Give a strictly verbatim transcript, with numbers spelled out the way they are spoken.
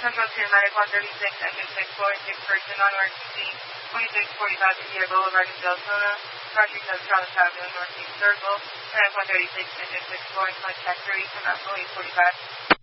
Central to Medic one thirty-six, engine six four, six person on R T C, twenty-six forty-five India Boulevard in Deltona, Roger Coast, Charles Avenue, Northeast Circle, Medic one thirty-six, engine six four, contact thirty, come out, forty-five.